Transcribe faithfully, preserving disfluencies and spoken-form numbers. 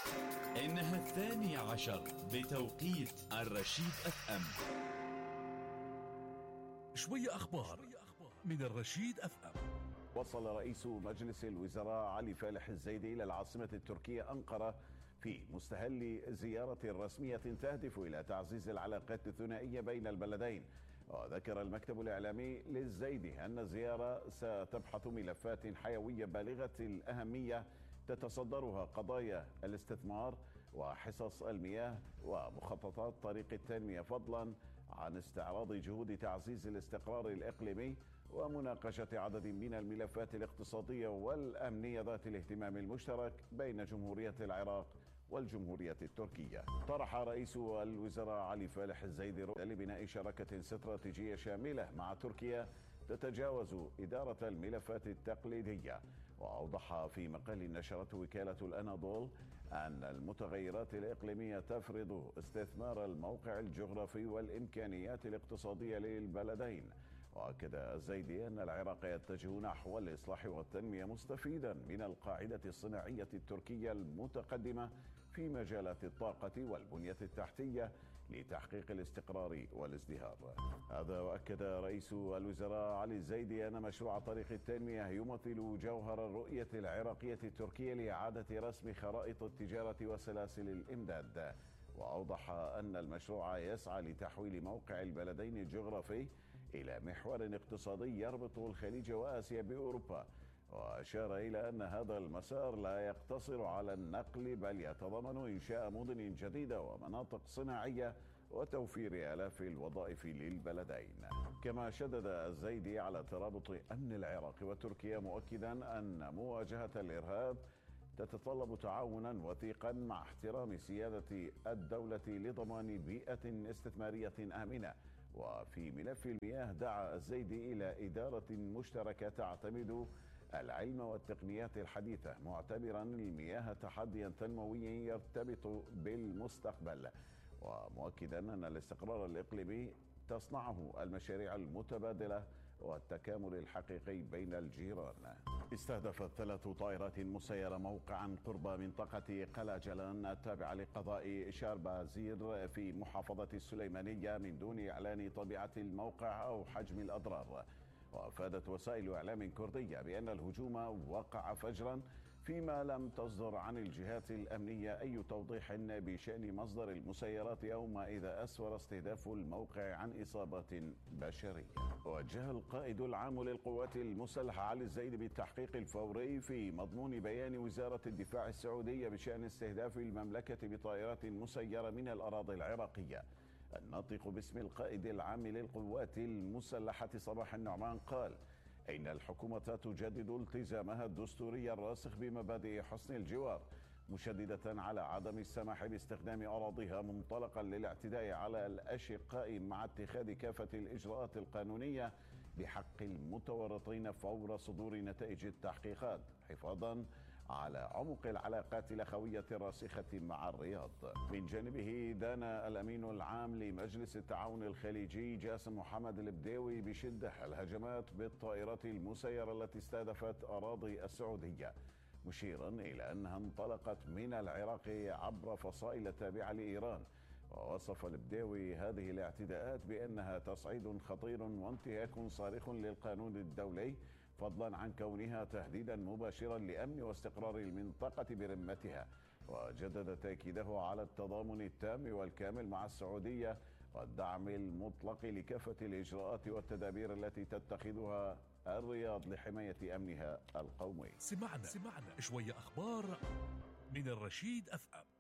إنها الثانية عشر بتوقيت الرشيد أف أم. شوية أخبار من الرشيد أف أم. وصل رئيس مجلس الوزراء علي فالح الزيدي إلى العاصمة التركية أنقرة في مستهل زيارة رسمية تهدف إلى تعزيز العلاقات الثنائية بين البلدين. وذكر المكتب الإعلامي للزيدي أن الزيارة ستبحث ملفات حيوية بالغة الأهمية تتصدرها قضايا الاستثمار وحصص المياه ومخططات طريق التنمية، فضلا عن استعراض جهود تعزيز الاستقرار الإقليمي ومناقشة عدد من الملفات الاقتصادية والأمنية ذات الاهتمام المشترك بين جمهورية العراق والجمهورية التركية. طرح رئيس الوزراء علي فالح الزيدي رؤية لبناء شراكة استراتيجية شاملة مع تركيا تتجاوز إدارة الملفات التقليدية. وأوضح في مقال نشرته وكالة الأناضول أن المتغيرات الإقليمية تفرض استثمار الموقع الجغرافي والإمكانيات الاقتصادية للبلدين. وأكد الزيدي أن العراق يتجه نحو الإصلاح والتنمية مستفيدا من القاعدة الصناعية التركية المتقدمة في مجالات الطاقة والبنية التحتية لتحقيق الاستقرار والازدهار. هذا وأكد رئيس الوزراء علي الزيدي أن مشروع طريق التنمية يمثل جوهر الرؤية العراقية التركية لإعادة رسم خرائط التجارة وسلاسل الإمداد. وأوضح أن المشروع يسعى لتحويل موقع البلدين الجغرافي إلى محور اقتصادي يربط الخليج وآسيا بأوروبا. وأشار إلى أن هذا المسار لا يقتصر على النقل بل يتضمن إنشاء مدن جديدة ومناطق صناعية وتوفير آلاف الوظائف للبلدين. كما شدد الزيدي على ترابط أمن العراق وتركيا، مؤكدا أن مواجهة الإرهاب تتطلب تعاونا وثيقا مع احترام سيادة الدولة لضمان بيئة استثمارية آمنة. وفي ملف المياه دعا الزيدي إلى إدارة مشتركة تعتمد العلم والتقنيات الحديثة، معتبرا المياه تحديا تنمويا يرتبط بالمستقبل، ومؤكدا أن الاستقرار الإقليمي تصنعه المشاريع المتبادلة والتكامل الحقيقي بين الجيران. استهدفت ثلاث طائرات مسيرة موقعا قرب منطقة قلاجلان التابعة لقضاء شاربازير في محافظة السليمانية من دون إعلان طبيعة الموقع أو حجم الأضرار. وأفادت وسائل إعلام كردية بأن الهجوم وقع فجرا، فيما لم تصدر عن الجهات الأمنية أي توضيح بشأن مصدر المسيرات أو ما إذا أسفر استهداف الموقع عن إصابات بشرية. وجه القائد العام للقوات المسلحة علي الزيدي بالتحقيق الفوري في مضمون بيان وزارة الدفاع السعودية بشأن استهداف المملكة بطائرات مسيرة من الأراضي العراقية. الناطق باسم القائد العام للقوات المسلحة صباح النعمان قال إن الحكومة تجدد التزامها الدستوري الراسخ بمبادئ حسن الجوار، مشددة على عدم السماح باستخدام أراضيها منطلقا للاعتداء على الأشقاء، مع اتخاذ كافة الإجراءات القانونية بحق المتورطين فور صدور نتائج التحقيقات، حفاظا على عمق العلاقات الأخوية الراسخة مع الرياض. من جانبه دان الأمين العام لمجلس التعاون الخليجي جاسم محمد البديوي بشدة الهجمات بالطائرات المسيرة التي استهدفت أراضي السعودية، مشيرا إلى أنها انطلقت من العراق عبر فصائل تابعة لإيران. ووصف البديوي هذه الاعتداءات بأنها تصعيد خطير وانتهاك صارخ للقانون الدولي، فضلا عن كونها تهديدا مباشرا لأمن واستقرار المنطقة برمتها. وجدد تأكيده على التضامن التام والكامل مع السعودية والدعم المطلق لكافة الإجراءات والتدابير التي تتخذها الرياض لحماية أمنها القومي. سمعنا سمعنا شوية أخبار من الرشيد أف أم.